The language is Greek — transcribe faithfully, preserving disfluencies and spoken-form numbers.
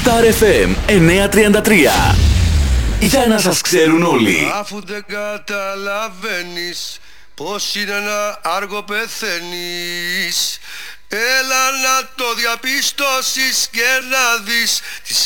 Star εφ εμ εννιακόσια τριάντα τρία. Για να σας ξέρουν όλοι. Αφού δεν καταλαβαίνεις πως είναι ένα άργο πεθαίνεις, έλα να το διαπιστώσεις και να δεις τις